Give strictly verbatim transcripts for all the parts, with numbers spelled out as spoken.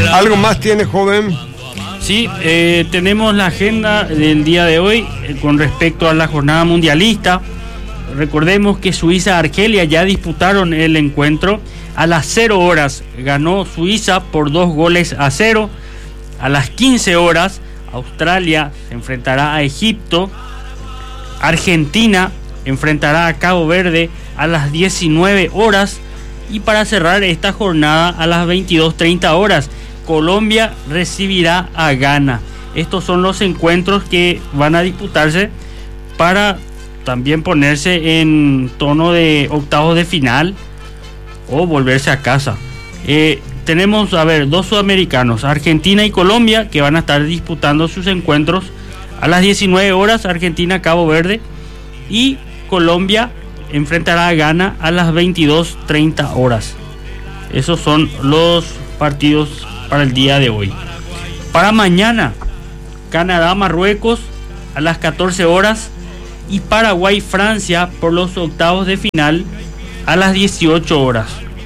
¿Algo más tiene, joven? Sí, eh, tenemos la agenda del día de hoy eh, con respecto a la jornada mundialista. Recordemos que Suiza y Argelia ya disputaron el encuentro. A las cero horas ganó Suiza por dos goles a cero. A las quince horas Australia se enfrentará a Egipto. Argentina enfrentará a Cabo Verde a las diecinueve horas. Y para cerrar esta jornada a las veintidós treinta horas, Colombia recibirá a Ghana. Estos son los encuentros que van a disputarse para también ponerse en tono de octavos de final o volverse a casa. Eh, tenemos, a ver, dos sudamericanos, Argentina y Colombia, que van a estar disputando sus encuentros a las diecinueve horas, Argentina, Cabo Verde, y Colombia enfrentará a Ghana a las veintidós treinta horas. Esos son los partidos para el día de hoy. Para mañana, Canadá, Marruecos a las catorce horas y Paraguay, Francia por los octavos de final a las dieciocho horas.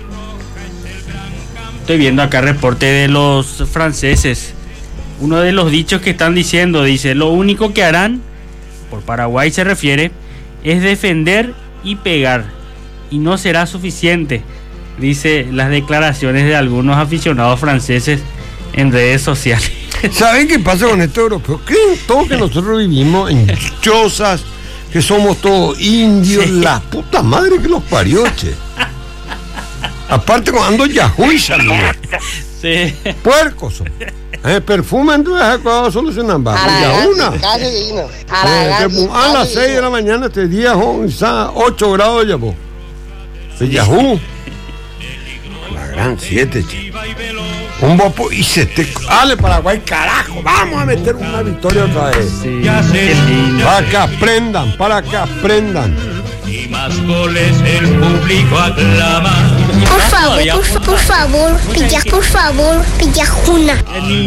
Estoy viendo acá reporte de los franceses. Uno de los dichos que están diciendo, dice, lo único que harán, por Paraguay se refiere, es defender y pegar, y no será suficiente, dice las declaraciones de algunos aficionados franceses en redes sociales. ¿Saben qué pasa con estos europeos? Creen todo que nosotros vivimos en chozas, que somos todos indios, sí. La puta madre que los parió, che. Aparte cuando Yahoo y saludos. Sí. Puercos son. Eh, perfume entonces acabado solucionar bajo. Ya una. Eh, a las seis de la mañana este día, ocho grados ya vos. De Yahoo. La gran siete, che. Un bopo y se te. ¡Ale, Paraguay, carajo! Vamos a meter una victoria otra vez. Sí. Para que aprendan, para que aprendan. Y más goles el público aclama. Por favor, por, por favor, pilla, por favor, pilla Juna.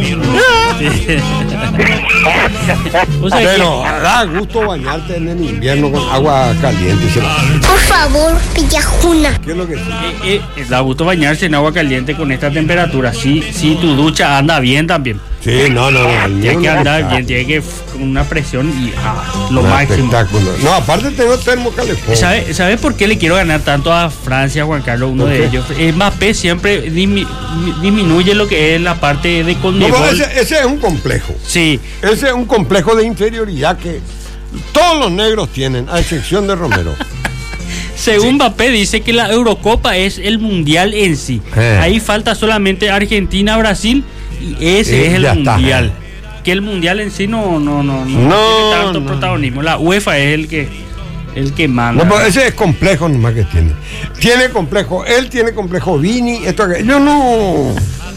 Pero da gusto bañarte en el invierno con agua caliente. ¿Sí? Por favor, pilla Juna. ¿Qué es lo que eh, eh, Da gusto bañarse en agua caliente con esta temperatura. Sí, sí, tu ducha anda bien también. Sí, no, no, no. Tiene que andar bien, tiene que con una presión y ah, lo un máximo. Espectáculo. No, aparte tengo termocalefón. ¿Sabe, ¿Sabe por qué le quiero ganar tanto a Francia, Juan Carlos? Uno de ellos. Mbappé siempre dimi, disminuye lo que es la parte de control. No, ese, ese es un complejo. Sí. Ese es un complejo de inferioridad que todos los negros tienen, a excepción de Romero. Según sí. Mbappé dice que la Eurocopa es el mundial en sí. Eh. Ahí falta solamente Argentina, Brasil y ese eh, es el mundial. Está. Que el mundial en sí no no no, no, no tiene tanto no. protagonismo. La UEFA es el que el que manda. No, pero ese es complejo nomás que tiene. Tiene complejo, él tiene complejo Vini, esto que yo no.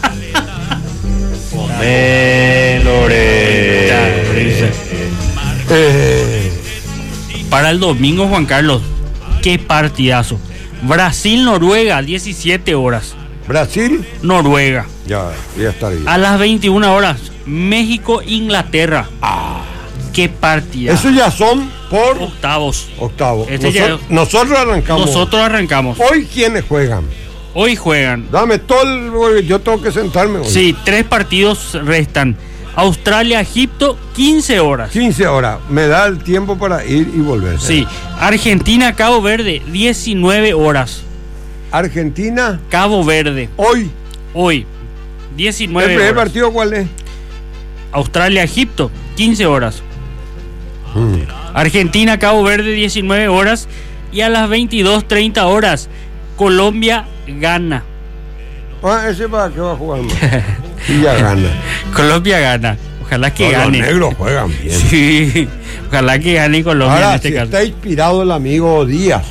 eh. Para el domingo, Juan Carlos, qué partidazo. Brasil-Noruega, diecisiete horas. Brasil, Noruega. Ya, ya está bien. A las veintiuna horas, México-Inglaterra. Ah, qué partida. Eso ya son por octavos. Octavos. Este Nosotros, ya... nosotros arrancamos. Nosotros arrancamos. Hoy, ¿quiénes juegan? Hoy juegan. Dame todo el... Yo tengo que sentarme hoy. Sí, tres partidos restan. Australia-Egipto, quince horas. quince horas. Me da el tiempo para ir y volver. Sí. Argentina-Cabo Verde, diecinueve horas. Argentina. Cabo Verde. Hoy. Hoy. diecinueve ¿El primer horas. partido cuál es? Australia-Egipto, quince horas. Mm. Argentina-Cabo Verde, diecinueve horas. Y a las veintidós treinta horas, Colombia-Ghana. Ah, ese para qué va a jugar más. Y ya gana. Colombia gana. Ojalá que no, gane. Los negros juegan bien. Sí. Ojalá que gane Colombia. Ahora, en este si caso. está inspirado el amigo Díaz.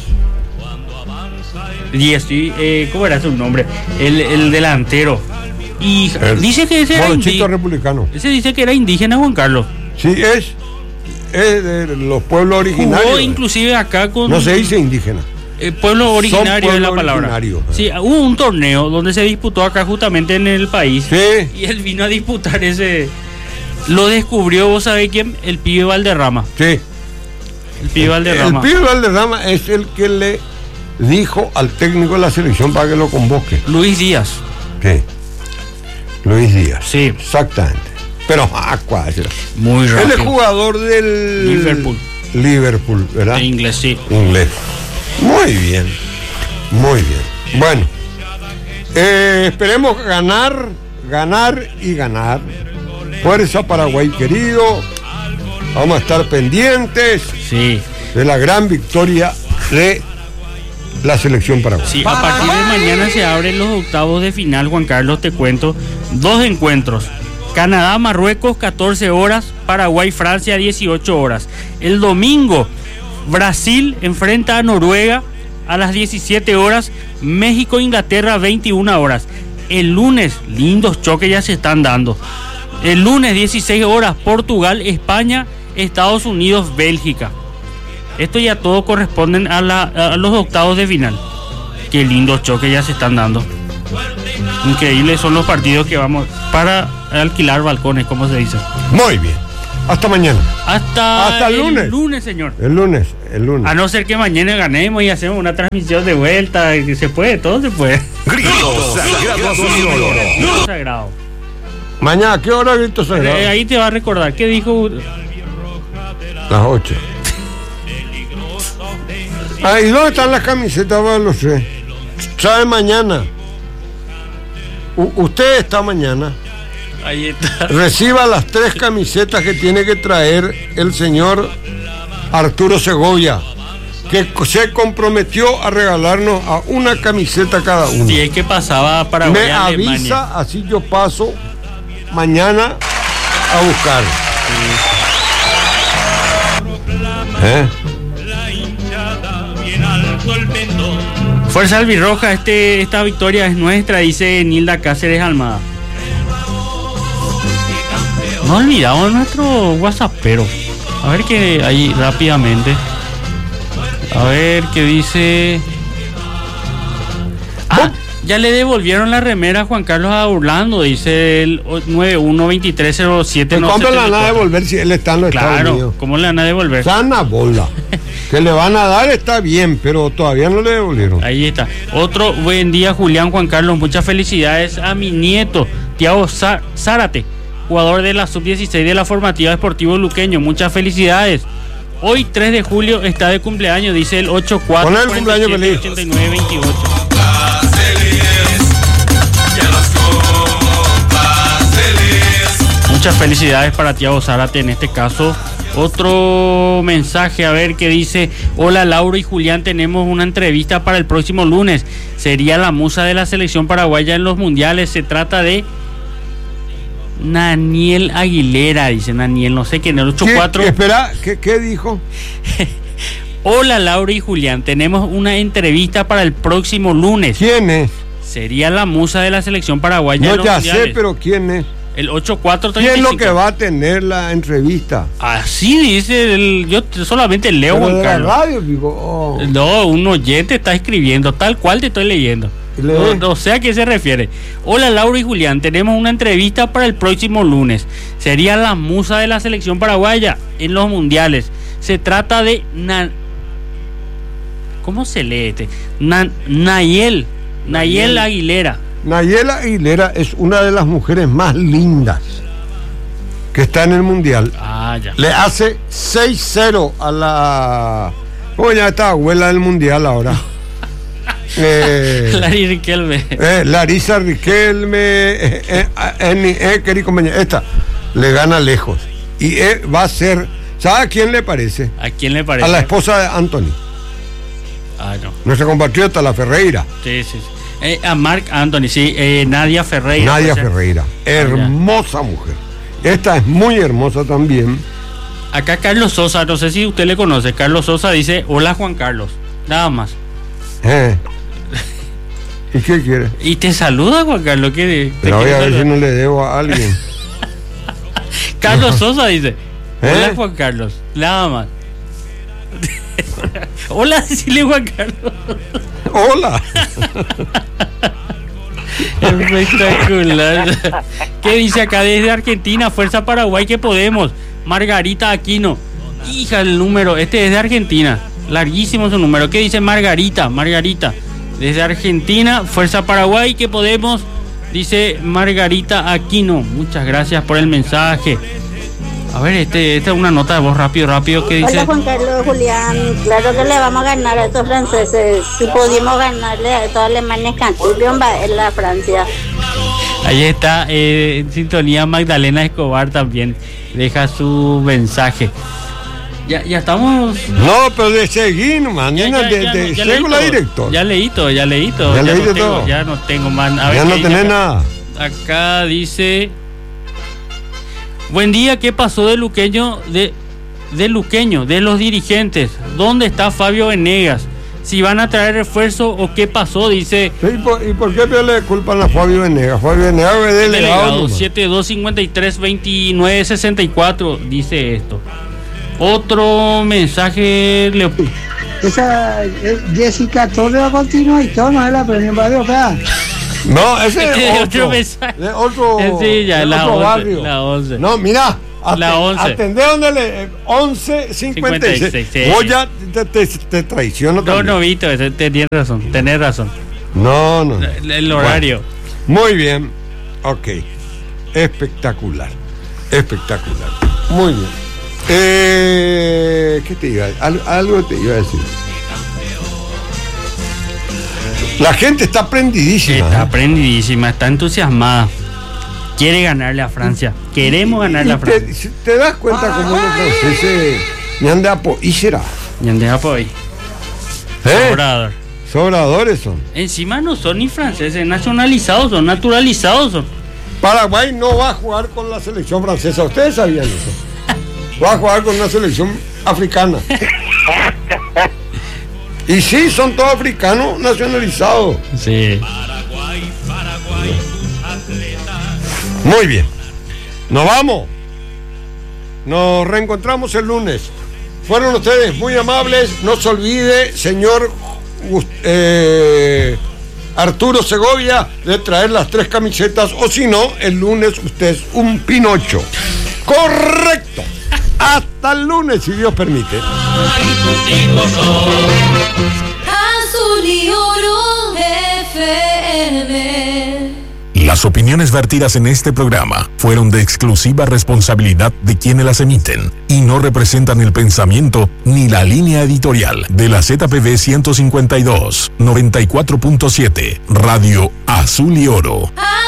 Díaz, sí, eh, ¿cómo era su nombre? El, el delantero. Y el dice que ese era indígena. republicano. Ese dice que era indígena, Juan Carlos. Sí, es. Es de los pueblos originarios. Jugó inclusive acá con. No se dice indígena. El pueblo originario es la palabra. Eh. Sí, hubo un torneo donde se disputó acá justamente en el país. Sí. Y él vino a disputar ese. Lo descubrió, ¿vos sabés quién? El pibe Valderrama. Sí. El pibe Valderrama. El pibe Valderrama es el que le dijo al técnico de la selección para que lo convoque. Luis Díaz. Sí. Luis Díaz. Sí. Exactamente. Pero ah, cuadra. Muy rápido. Él es jugador del Liverpool. Liverpool, ¿verdad? En inglés, sí. Inglés. Muy bien. Muy bien. Bueno. Eh, esperemos ganar, ganar y ganar. Fuerza Paraguay querido. Vamos a estar pendientes. Sí. De la gran victoria de la selección paraguaya. Sí, a partir de mañana se abren los octavos de final, Juan Carlos, te cuento. Dos encuentros. Canadá, Marruecos, catorce horas. Paraguay, Francia, dieciocho horas. El domingo, Brasil enfrenta a Noruega a las diecisiete horas. México, Inglaterra, veintiuna horas. El lunes, lindos choques ya se están dando. El lunes, dieciséis horas, Portugal, España, Estados Unidos, Bélgica. Esto ya todo corresponden a, la, a los octavos de final. Qué lindos choques ya se están dando. Increíbles son los partidos que vamos para alquilar balcones, como se dice. Muy bien. Hasta mañana. Hasta, Hasta el, el lunes. lunes, señor. El lunes, el lunes. A no ser que mañana ganemos y hacemos una transmisión de vuelta. Se puede, todo se puede. Grito Sagrado Sonoro. Grito Sagrado. Mañana, ¿a qué hora Grito Sagrado? Eh, ahí te va a recordar. ¿Qué dijo? Las ocho. Ah, ¿y dónde están las camisetas? Bueno, lo sé. ¿Sabe mañana? U- usted está mañana. Ahí está. Reciba las tres camisetas que tiene que traer el señor Arturo Segovia, que se comprometió a regalarnos a una camiseta cada uno. Si es que pasaba para Me avisa, así yo paso mañana a buscar. Sí. ¿Eh? Fuerza Albirroja, este, esta victoria es nuestra, dice Nilda Cáceres Almada. No olvidamos nuestro WhatsAppero. A ver qué ahí rápidamente. A ver qué dice. Ah, ya le devolvieron la remera a Juan Carlos a Orlando, dice el nueve uno dos tres cero siete. ¿Cómo le van a devolver si él está en los Estados Unidos? Claro, ¿cómo le van a devolver? Sana bola. Que le van a dar está bien, pero todavía no le devolvieron. Ahí está. Otro buen día, Julián, Juan Carlos. Muchas felicidades a mi nieto, Tiago Zárate, jugador de la sub dieciséis de la formativa Deportivo Luqueño. Muchas felicidades. Hoy, tres de julio, está de cumpleaños, dice el ocho cuatro Pon el cumpleaños feliz. ochenta y nueve veintiocho. Muchas felicidades para Tiago Zárate en este caso. Otro mensaje, a ver qué dice. Hola Laura y Julián, tenemos una entrevista para el próximo lunes. Sería la musa de la selección paraguaya en los mundiales. Se trata de Naniel Aguilera, dice Naniel, no sé quién, el ocho cuatro. ¿Qué, espera, ¿qué, qué dijo? Hola Laura y Julián, tenemos una entrevista para el próximo lunes. ¿Quién es? Sería la musa de la selección paraguaya no, en los ya mundiales. sé, pero ¿quién es? El ocho cuatro treinta y ¿Quién cinco. es lo que va a tener la entrevista? Así dice el, yo solamente leo, pero Juan de Carlos. la radio, digo, oh. No, un oyente está escribiendo, tal cual te estoy leyendo. No, no sé a qué se refiere. Hola Laura y Julián, tenemos una entrevista para el próximo lunes. Sería la musa de la selección paraguaya en los mundiales. Se trata de Na... ¿Cómo se lee este? Na... Nayel Nayel Aguilera. Nayel Aguilera es una de las mujeres más lindas que está en el mundial. Ah, ya. Le hace seis cero a la... ¿Cómo ya está abuela del mundial ahora? eh, Larisa Riquelme. Eh, Larisa Riquelme, eh, eh, eh, eh, querido compañero, esta le gana lejos. Y eh, va a ser, ¿sabe a quién le parece? ¿A quién le parece? A la esposa de Anthony. Ah, no. Nuestra compatriota, la Ferreira. Sí, sí, sí. Eh, a Marc Anthony, sí, eh, Nadia Ferreira. Nadia Ferreira, hermosa mujer. Esta es muy hermosa también. Acá Carlos Sosa, no sé si usted le conoce. Carlos Sosa dice, hola Juan Carlos, nada más. Eh. ¿Y qué quiere? Y te saluda Juan Carlos. ¿Qué, Pero voy a ver saludar? si no le debo a alguien. Carlos Sosa dice, hola ¿Eh? Juan Carlos, nada más. Hola, decirle Juan Carlos. Hola. Espectacular. ¿Qué dice acá desde Argentina? Fuerza Paraguay, que podemos. Margarita Aquino. Hija, el número, este es de Argentina. Larguísimo su número. ¿Qué dice Margarita? Margarita. Desde Argentina, Fuerza Paraguay, que podemos. Dice Margarita Aquino, muchas gracias por el mensaje. A ver, este, esta es una nota de voz rápido, rápido que dice... Hola Juan Carlos, Julián, claro que le vamos a ganar a estos franceses. Si pudimos ganarle a estos alemanes campeón en la Francia. Ahí está, eh, en sintonía Magdalena Escobar también deja su mensaje. Ya, ya estamos... No, pero de seguir, mañana de, ya, de, ya de la todo, director. Ya leí todo, ya leí todo. Ya, ya, leí no tengo, todo. ya no tengo más. A ver, ya no tenés nada. Acá dice... Buen día, ¿qué pasó de Luqueño, de, de Luqueño, de los dirigentes? ¿Dónde está Fabio Venegas? Si van a traer refuerzo o qué pasó, dice... ¿Y por, y por qué le culpan a Fabio Venegas? Fabio Venegas es delegado. delegado siete dos cinco tres veintinueve sesenta y cuatro dice esto. Otro mensaje... Le... Esa es Jessica Torre a continuación, no es la premio barrio acá. No, ese Este es otro otro, mensaje. de otro, sí, ya, de la otro once, barrio. la once. No, mira, at, la once. Atendé donde le... once cincuenta y seis. Sí. Vos ya te, te, te traiciono No, también. no, Vito, tenés razón, tenés razón. No, no. El, el horario. Bueno, muy bien. Ok. Espectacular. Espectacular. Muy bien. Eh, ¿Qué te iba a decir? Al, algo te iba a decir. La gente está prendidísima. Está ¿eh? prendidísima, está entusiasmada. Quiere ganarle a Francia. Queremos ganarle a Te, Francia. te das cuenta cómo los franceses me han de apoyar. Y ande por ahí. ¿Eh? Sobrador. Sobradores son. Encima no son ni franceses, nacionalizados, son naturalizados. Son. Paraguay no va a jugar con la selección francesa. ¿Ustedes sabían eso? Va a jugar con una selección africana. Y sí, son todos africanos nacionalizados. Sí. Muy bien. Nos vamos. Nos reencontramos el lunes. Fueron ustedes muy amables. No se olvide, señor eh, Arturo Segovia, de traer las tres camisetas. O si no, el lunes usted es un Pinocho. Correcto. Hasta el lunes, si Dios permite. Azul y Oro F M. Las opiniones vertidas en este programa fueron de exclusiva responsabilidad de quienes las emiten y no representan el pensamiento ni la línea editorial de la Z P V ciento cincuenta y dos, noventa y cuatro punto siete, Radio Azul y Oro.